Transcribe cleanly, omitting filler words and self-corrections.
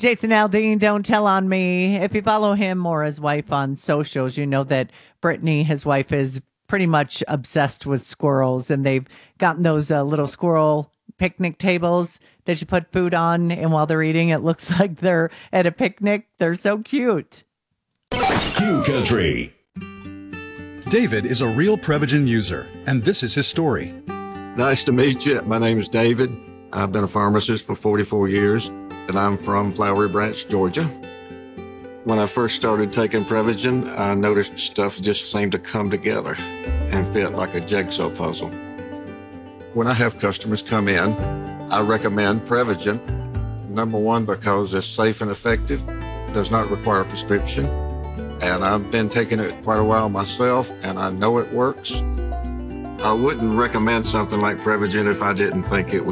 Jason Aldean, don't tell on me. If you follow him or his wife on socials, you know that Brittany, his wife, is pretty much obsessed with squirrels, and they've gotten those little squirrel picnic tables that you put food on, and while they're eating, it looks like they're at a picnic. They're so cute. Q Country. David is a real Prevagen user, and this is his story. Nice to meet you. My name is David. I've been a pharmacist for 44 years, and I'm from Flowery Branch, Georgia. When I first started taking Prevagen, I noticed stuff just seemed to come together and fit like a jigsaw puzzle. When I have customers come in, I recommend Prevagen. Number one, because it's safe and effective, does not require a prescription, and I've been taking it quite a while myself, and I know it works. I wouldn't recommend something like Prevagen if I didn't think it was